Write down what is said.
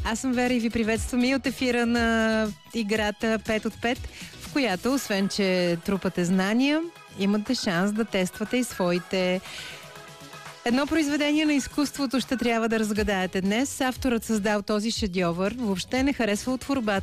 Аз съм Вера и ви приветствам и от ефира на играта 5 от 5, в която, освен че трупате знания, имате шанс да тествате и своите. Едно произведение на изкуството ще трябва да разгадаете днес. Авторът създал този шедьовър въобще не харесва от творбата